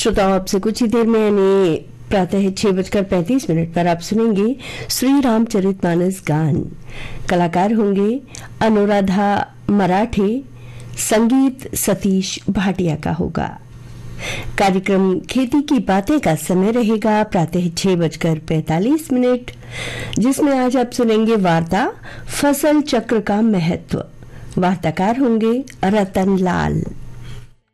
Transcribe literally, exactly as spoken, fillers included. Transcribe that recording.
श्रोताओं, आपसे कुछ ही देर में यानी प्रातः छह बजकर पैंतीस मिनट पर आप सुनेंगे श्री रामचरितमानस गान। कलाकार होंगे अनुराधा मराठे, संगीत सतीश भाटिया का होगा। कार्यक्रम खेती की बातें का समय रहेगा प्रातः छह बजकर पैंतालीस मिनट, जिसमें आज आप सुनेंगे वार्ता फसल चक्र का महत्व। वार्ताकार होंगे रतन लाल।